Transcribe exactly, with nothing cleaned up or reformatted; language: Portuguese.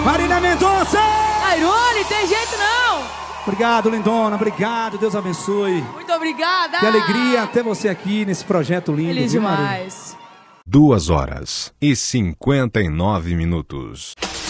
Marília Mendonça! Airone, tem jeito não! Obrigado, lindona, obrigado, Deus abençoe. Muito obrigada! Que alegria ter você aqui nesse projeto lindo. Feliz viu, demais. Duas horas e cinquenta e nove minutos.